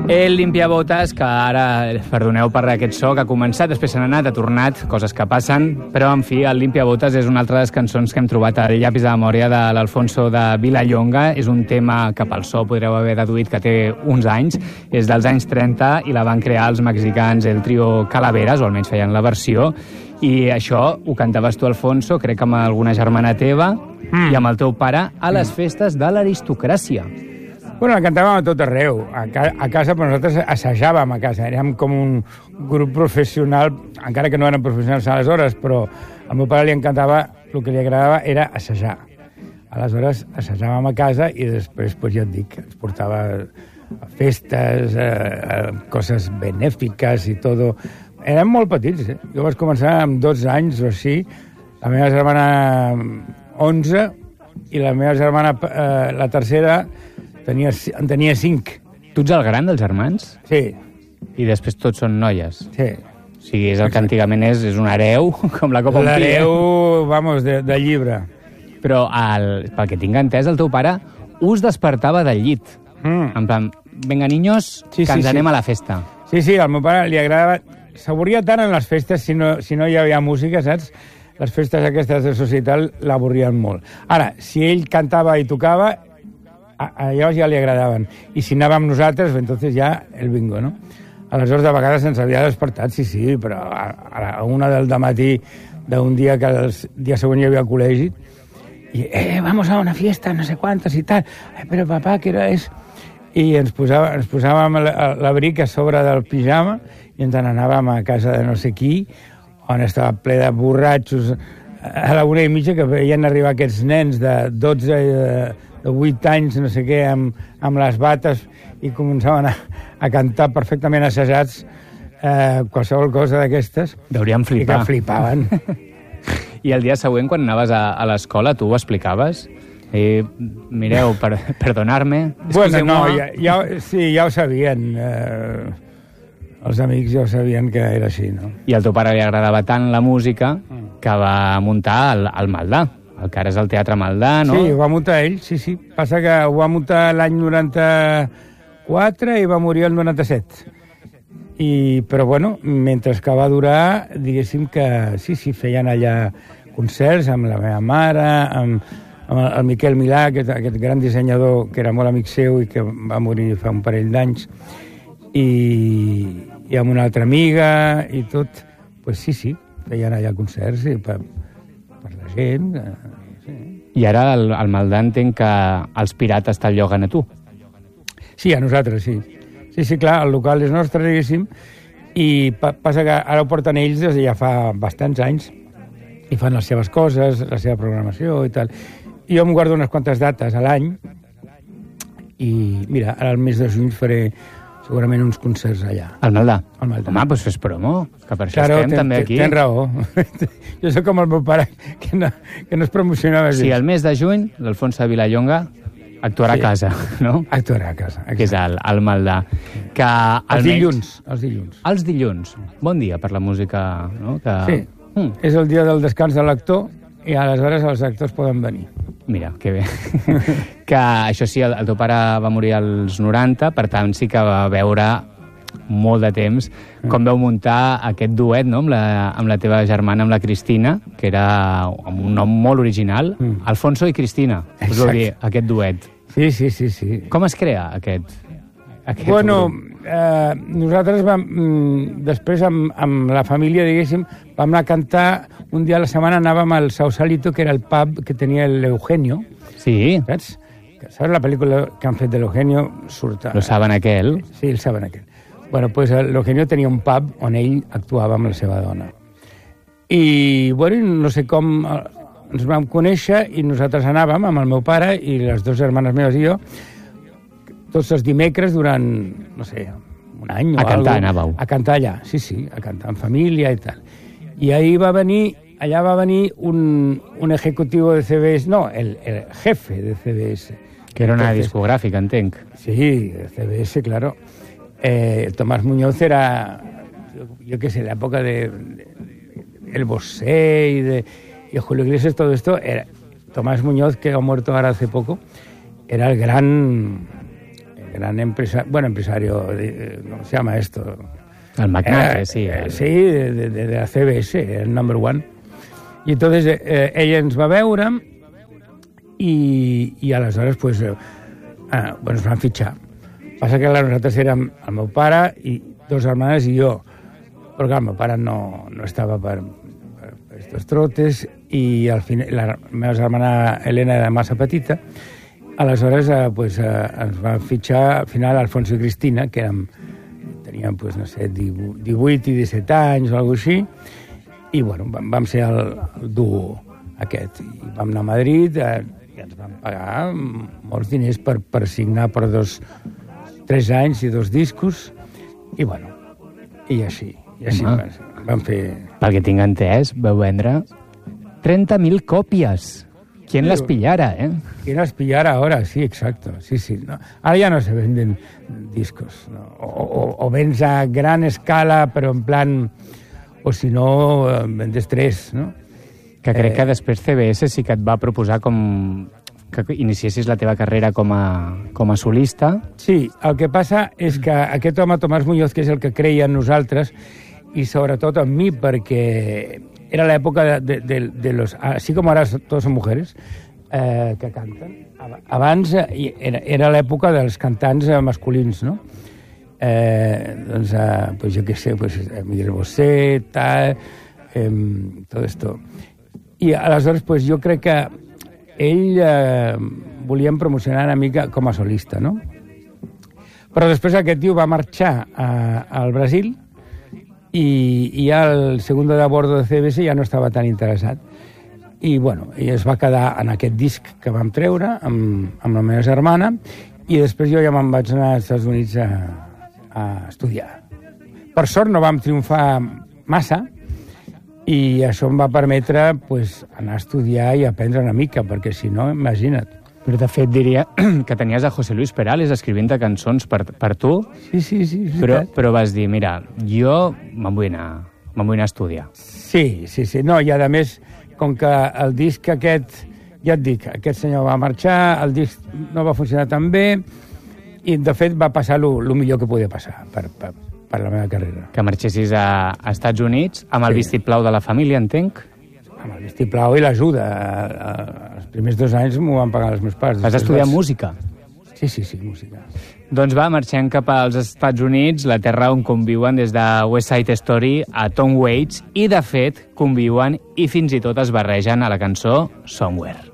El Limpiabotes, que ara, perdoneu per aquest so, que ha començat, després se n'ha anat, ha tornat, coses que passen, però, en fi, el Limpiabotes és una altra de les cançons que hem trobat al llapis de memòria de l'Alfonso de Vilallonga. És un tema que pel so podreu haver deduït que té uns anys, és dels anys 30 i la van crear els mexicans, el trio Calaveras, o almenys feien la versió, i això ho cantaves tu, Alfonso, crec que amb alguna germana teva i amb el teu pare a les festes de l'aristocràcia. Bueno, la cantàvem a tot arreu, a casa, però nosaltres assajàvem a casa, érem com un grup professional, encara que no érem professionals aleshores, però al meu pare li encantava, el que li agradava era assajar. Aleshores, assajàvem a casa i després, ja et dic, ens portava a festes, coses benèfiques i tot. Érem molt petits, eh? Jo vaig començar amb 12 anys o així, la meva germana 11 i la meva germana, la tercera, en tenia 5. Tu ets el gran dels germans? Sí. I després tots són noies? Sí. O sigui, és el que antigament és un hereu, com la Copa Umpí. L'hereu, vamos, de llibre. Però, pel que tinc entès, el teu pare us despertava del llit. En plan, venga, niños, que ens anem a la festa. Sí, al meu pare li agradava... S'avorria tant en les festes si no hi havia música, saps? Les festes aquestes de societat l'avorrien molt. Ara, si ell cantava i tocava, a llavors ja li agradaven. I si anàvem nosaltres, entonces ja el bingo, no? Aleshores, de vegades ens havia despertat, sí, però a la 1 del matí d'un dia que el dia següent hi havia col·legi, i, vamos a una fiesta, no sé quantes i tal. Però papà, què hora és? I ens posàvem l'abric a sobre del pijama i ens n'anàvem a casa de no sé qui, on estava ple de borratxos a la 1:30, que veien arribar aquests nens de 12 de 8 anys, no sé què, amb les bates, i començaven a cantar perfectament assajats qualsevol cosa d'aquestes. Deurien flipar. I que flipaven. I el dia següent, quan anaves a l'escola, tu ho explicaves? Mireu, perdonarme. Bueno, no, sí, ja ho sabien. Els amics ja ho sabien que era així, no? I al teu pare li agradava tant la música que va muntar el Maldà, el que ara és el Teatre Maldà, no? Sí, ho va muntar ell, sí. Passa que ho va muntar l'any 94 i va morir el 97. Però, bueno, mentre que va durar, diguéssim que sí, feien allà concerts amb la meva mare, amb el Miquel Milà, aquest gran dissenyador que era molt amic seu i que va morir fa un parell d'anys, i amb una altra amiga i tot. Pues sí, feien allà concerts per la gent. Sí. I ara el Maldà entenc que els pirates te'l lloguen a tu. Sí, a nosaltres, sí. Sí, clar, el local és nostre, diguéssim, i passa que ara ho porten ells des de ja fa bastants anys i fan les seves coses, la seva programació i tal. I jo em guardo unes quantes dates a l'any i, mira, ara al mes de juny faré segurament uns concerts allà. Al Maldà? Al Maldà. Home, doncs fes promo, que per això estem també aquí. Tens raó. Jo soc com el meu pare, que no es promocionava així. Sí, el mes de juny, l'Alfonso de Vilallonga actuarà a casa, no? Actuarà a casa, exacte. Que és el Maldà. Que els dilluns. Els dilluns. Bon dia per la música, no? Sí, és el dia del descans de l'actor i aleshores els actors poden venir. Mira, que bé. Que això sí, el teu pare va morir als 90, per tant sí que va veure molt de temps com vau muntar aquest duet, no?, amb la teva germana, amb la Cristina, que era amb un nom molt original, Alfonso i Cristina, us vau dir, aquest duet. Sí. Com es crea aquest bueno, nosaltres després amb la família, diguéssim, vam anar a cantar, un dia a la setmana anàvem al Sausalito, que era el pub que tenia l'Eugenio. Sí. Saps? Saps la pel·lícula que han fet de l'Eugenio? Lo saben aquell. Sí, el saben aquell. Bueno, pues l'Eugenio tenia un pub on ell actuava amb la seva dona. I, bueno, no sé com ens vam conèixer i nosaltres anàvem amb el meu pare i les dues germanes meves i jo tots els dimecres durant, no sé, un any o alguna cosa. Anàveu. A cantar allà, sí, a cantar en família i tal. I allà va venir un ejecutivo de CBS, no, el jefe de CBS. Que era una discogràfica, entenc. Sí, CBS, claro. Tomás Muñoz era, yo qué sé, la época de El Bosé y Julio Iglesias, todo esto. Tomás Muñoz, que ha muerto ahora hace poco, era el gran gran empresario, ¿cómo se llama esto? El magnate, sí. Sí, de la CBS, el number one. I entonces ella ens va veure i aleshores pues, ens van fitxar. Passa que nosaltres érem el meu pare i 2 germanes i jo, però clar, el meu pare no estava per estos trotes i al final la meva germana Helena era massa petita, aleshores pues, ens van fitxar al final Alfonso i Cristina, que teníem pues, no sé, 18 i 17 anys o alguna cosa així, i bueno, vam ser el duo aquest. I vam anar a Madrid i ens van pagar molts diners per signar per 3 anys i 2 discos, i bueno, i així vam fer... Pel que tinc entès, vau vendre 30.000 còpies. ¿Quién las pillara, ¿Quién las pillara ahora? Sí, exacto. Sí. No. Ahora ya no se venden discos, ¿no? O vens a gran escala, però en plan... O si no, vendes 3, no? Que crec que després CBS sí que et va proposar que iniciessis la teva carrera com a solista. Sí, el que passa és que aquest home, Tomàs Muñoz, que és el que creia en nosaltres, i sobretot en mi, perquè era l'època de los... Así como ahora todos son mujeres que canten. Abans era l'època dels cantants masculins, no? Doncs, pues jo què sé, pues, Miguel Bosé, tal, todo esto. I aleshores, pues, jo crec que ell volien promocionar una mica com a solista, no? Però després aquest tio va marxar al Brasil i ja el segundo de bordo de CBS ja no estava tan interessat. I, bueno, i es va quedar en aquest disc que vam treure amb la meva germana i després jo ja me'n vaig anar als Estats Units a estudiar. Per sort no vam triomfar massa i això em va permetre pues, anar a estudiar i aprendre una mica, perquè si no, imagina't. Però de fet diria que tenies a José Luis Perales escrivint-te cançons per tu. Sí. Però vas dir, mira, jo me'n vull anar a estudiar. Sí. No, i a més, com que el disc aquest, ja et dic, aquest senyor va marxar, el disc no va funcionar tan bé, i de fet va passar el millor que podia passar per la meva carrera. Que marxessis a Estats Units amb el vistiplau de la família, entenc? Amb el vistiplau i l'ajuda. Els primers 2 anys m'ho van pagar els meus pares. Vas estudiar música? Sí, música. Doncs marxem cap als Estats Units, la terra on conviuen des de West Side Story a Tom Waits, i de fet conviuen i fins i tot es barregen a la cançó Somewhere.